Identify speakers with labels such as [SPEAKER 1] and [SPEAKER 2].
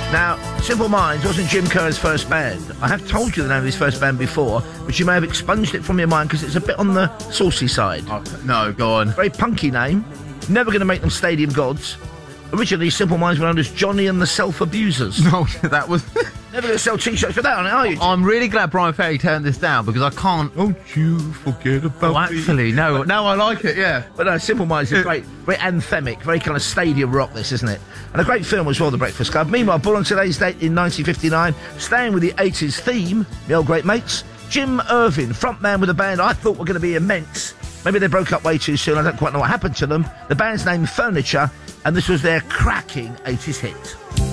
[SPEAKER 1] Now, Simple Minds wasn't Jim Kerr's first band. I have told you the name of his first band before, but you may have expunged it from your mind because it's a bit on the saucy side.
[SPEAKER 2] Oh, no, go on.
[SPEAKER 1] Very punky name. Never going to make them stadium gods. Originally, Simple Minds were known as Johnny and the Self-Abusers.
[SPEAKER 2] No, that was...
[SPEAKER 1] Never going to sell T-shirts for that, are you?
[SPEAKER 2] I'm really glad Brian Ferry turned this down because I can't... Don't you forget about me. Actually, no, I like it, yeah.
[SPEAKER 1] But no, Simple Minds is great, very anthemic, very kind of stadium rock, this, isn't it? And a great film as well, The Breakfast Club. Meanwhile, born on today's date in 1959, staying with the 80s theme, the old great mates, Jim Irvin, frontman with a band I thought were going to be immense. Maybe they broke up way too soon, I don't quite know what happened to them. The band's named Furniture, and this was their cracking 80s hit.